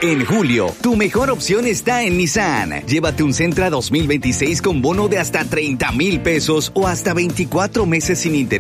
En julio, tu mejor opción está en Nissan. Llévate un Sentra 2026 con bono de hasta 30,000 pesos o hasta 24 meses sin interés